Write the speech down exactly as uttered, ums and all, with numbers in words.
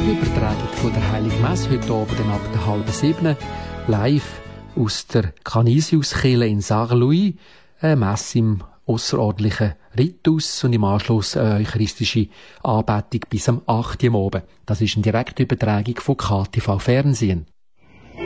Radioubertragung von der Heiligen Messe heute Abend ab der halben sieben live aus der Canisiuskirche in Sarre-Louis. Eine Messe im ausserordentlichen Ritus und im Anschluss eine eucharistische Anbetung bis am acht Uhr am Abend. Das ist eine Direktübertragung von K T V Fernsehen.